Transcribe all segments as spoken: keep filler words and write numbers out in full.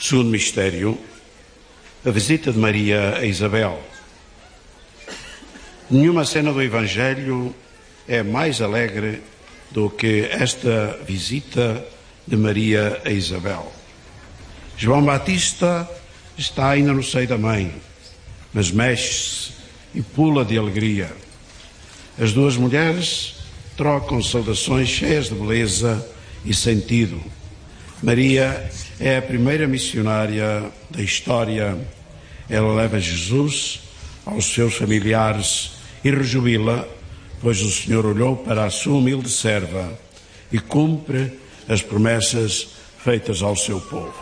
Segundo mistério, a visita de Maria a Isabel. Nenhuma cena do Evangelho é mais alegre do que esta visita de Maria a Isabel. João Batista está ainda no seio da mãe, mas mexe-se e pula de alegria. As duas mulheres trocam saudações cheias de beleza e sentido. Maria é a primeira missionária da história. Ela leva Jesus aos seus familiares e rejubila, pois o Senhor olhou para a sua humilde serva e cumpre as promessas feitas ao seu povo.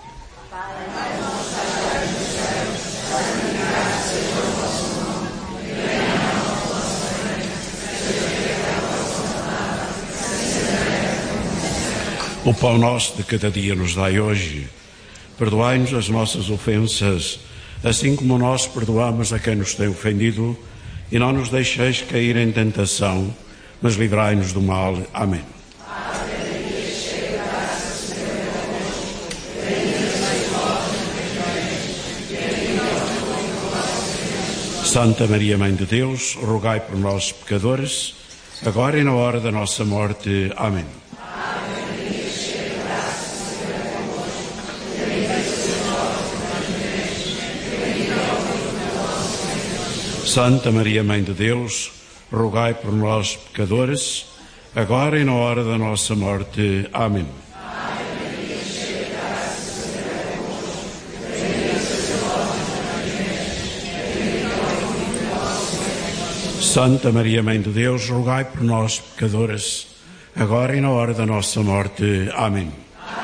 O pão nosso de cada dia nos dai hoje. Perdoai-nos as nossas ofensas, assim como nós perdoamos a quem nos tem ofendido, e não nos deixeis cair em tentação, mas livrai-nos do mal. Amém. Santa Maria, Mãe de Deus, rogai por nós, pecadores, agora e na hora da nossa morte. Amém. Santa Maria, Mãe de Deus, rogai por nós, pecadores, agora e na hora da nossa morte. Amém. Santa Maria, Mãe de Deus, rogai por nós, pecadores, agora e na hora da nossa morte. Amém.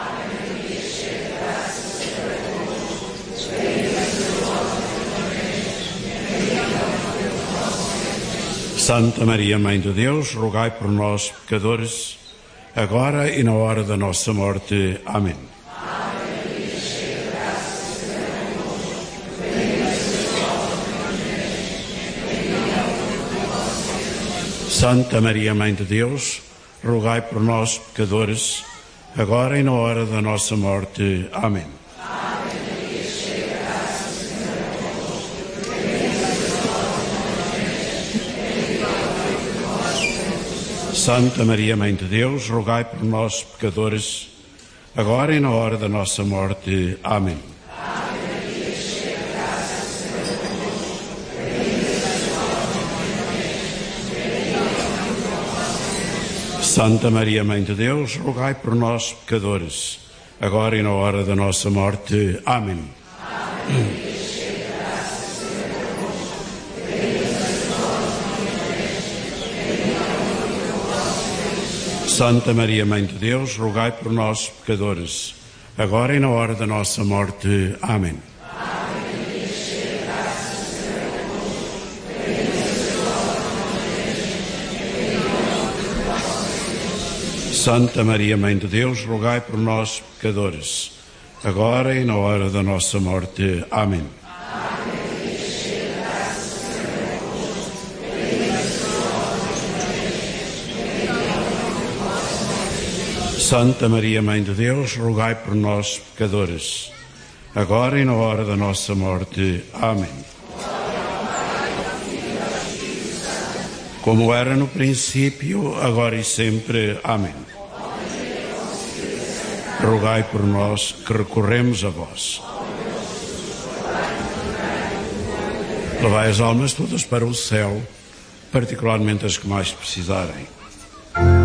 Santa Maria, Mãe de Deus, rogai por nós, pecadores, agora e na hora da nossa morte. Amém. Santa Maria, Mãe de Deus, rogai por nós, pecadores, agora e na hora da nossa morte. Amém. Santa Maria, Mãe de Deus, rogai por nós, pecadores, agora e na hora da nossa morte. Amém. Santa Maria, Mãe de Deus, rogai por nós, pecadores, agora e na hora da nossa morte. Amém. Amém. Santa Maria, Mãe de Deus, rogai por nós, pecadores, agora e na hora da nossa morte. Amém. Santa Maria, Mãe de Deus, rogai por nós, pecadores, agora e na hora da nossa morte. Amém. Santa Maria, Mãe de Deus, rogai por nós, pecadores, agora e na hora da nossa morte. Amém. Como era no princípio, agora e sempre. Amém. Rogai por nós que recorremos a vós. Levai as almas todas para o céu, particularmente as que mais precisarem.